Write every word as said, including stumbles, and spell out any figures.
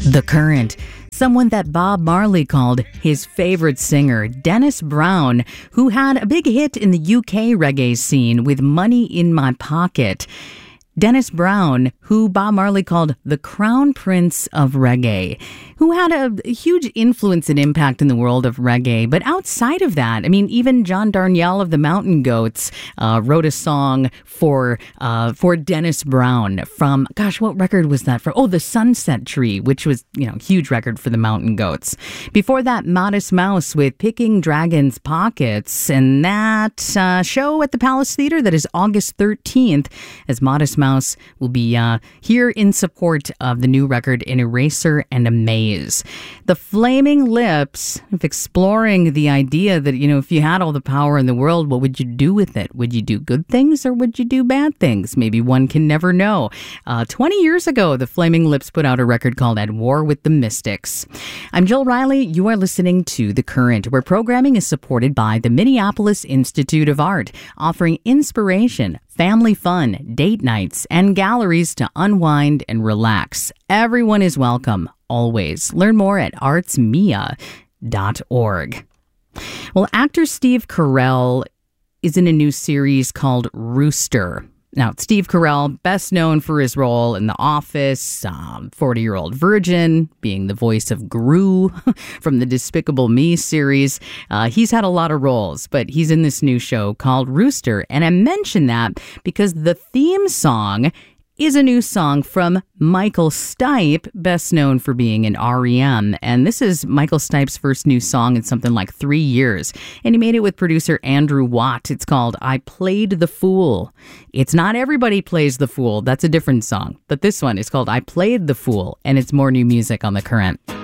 The Current, someone that Bob Marley called his favorite singer, Dennis Brown, who had a big hit in the U K reggae scene with Money in My Pocket. Dennis Brown, who Bob Marley called the Crown Prince of Reggae, who had a huge influence and impact in the world of reggae. But outside of that, I mean, even John Darnielle of the Mountain Goats uh, wrote a song for uh, for Dennis Brown from, gosh, what record was that for? Oh, The Sunset Tree, which was, you know, a huge record for the Mountain Goats. Before that, Modest Mouse with Picking Dragons' Pockets, and that uh, show at the Palace Theater that is August thirteenth, as Modest Mouse will be uh, here in support of the new record, An Eraser and a Maze. The Flaming Lips, exploring the idea that, you know, if you had all the power in the world, what would you do with it? Would you do good things or would you do bad things? Maybe one can never know. Uh, twenty years ago, the Flaming Lips put out a record called At War with the Mystics. I'm Jill Riley. You are listening to The Current, where programming is supported by the Minneapolis Institute of Art, offering inspiration, family fun, date nights, and galleries to unwind and relax. Everyone is welcome, always. Learn more at arts mia dot org. Well, actor Steve Carell is in a new series called Rooster. Now, Steve Carell, best known for his role in The Office, um, forty-Year-Old Virgin, being the voice of Gru from the Despicable Me series. Uh, he's had a lot of roles, but he's in this new show called Rooster. And I mention that because the theme song is a new song from Michael Stipe, best known for being in R E M. And this is Michael Stipe's first new song in something like three years. And he made it with producer Andrew Watt. It's called I Played the Fool. It's not Everybody Plays the Fool. That's a different song. But this one is called I Played the Fool. And it's more new music on The Current.